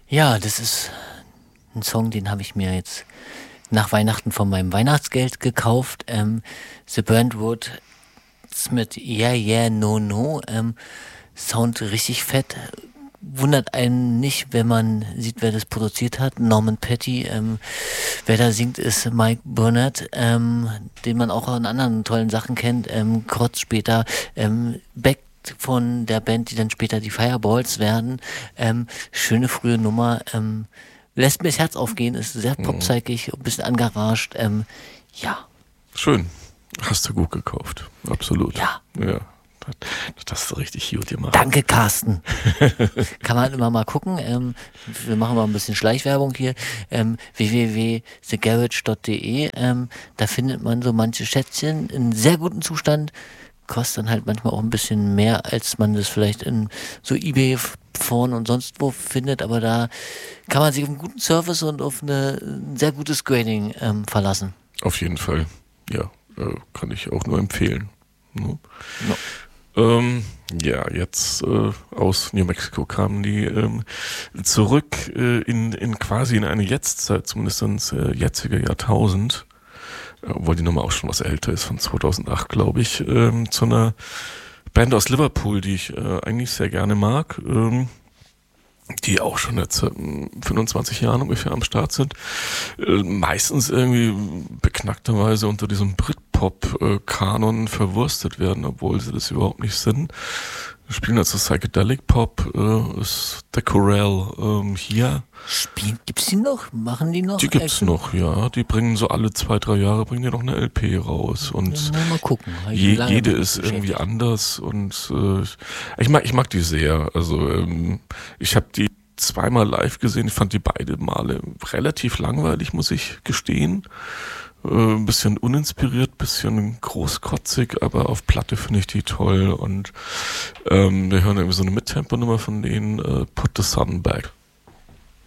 Ja, das ist ein Song, den habe ich mir jetzt nach Weihnachten von meinem Weihnachtsgeld gekauft. The Burnt Wood mit Yeah, Yeah, No, No. Sound richtig fett. Wundert einen nicht, wenn man sieht, wer das produziert hat. Norman Petty. Wer da singt, ist Mike Burnett, den man auch an anderen tollen Sachen kennt. Kurz später Beck von der Band, die dann später die Fireballs werden. Schöne frühe Nummer. Lässt mir das Herz aufgehen, ist sehr popzeigig, ein bisschen angerascht. Ja. Schön. Hast du gut gekauft. Absolut. Ja. Das hast du richtig gut gemacht. Danke, Carsten. Kann man immer mal gucken. Wir machen mal ein bisschen Schleichwerbung hier. www.thegarage.de. Da findet man so manche Schätzchen in sehr gutem Zustand. Kostet dann halt manchmal auch ein bisschen mehr, als man das vielleicht in so eBay, Foren und sonst wo findet. Aber da kann man sich auf einen guten Service und auf ein sehr gutes Grading verlassen. Auf jeden Fall. Ja, kann ich auch nur empfehlen. Ne? No. Jetzt aus New Mexico kamen die zurück in quasi in eine Jetztzeit, zumindest ins jetzige Jahrtausend, obwohl die Nummer auch schon was älter ist, von 2008, glaube ich, zu einer Band aus Liverpool, die ich eigentlich sehr gerne mag, die auch schon jetzt 25 Jahren ungefähr am Start sind, meistens irgendwie beknackterweise unter diesem Britpop-Kanon verwurstet werden, obwohl sie das überhaupt nicht sind. Wir spielen also Psychedelic Pop, ist The Corral hier. Gibt's die noch? Machen die noch? Die gibt's noch, ja. Die bringen so alle 2-3 Jahre bringen die noch eine LP raus und mal gucken. jede ist irgendwie anders und ich mag die sehr. Also ich habe die zweimal live gesehen. Ich fand die beide Male relativ langweilig, muss ich gestehen. Ein bisschen uninspiriert, bisschen großkotzig, aber auf Platte finde ich die toll und wir hören irgendwie so eine Mittempo-Nummer von denen, Put the Sun Back.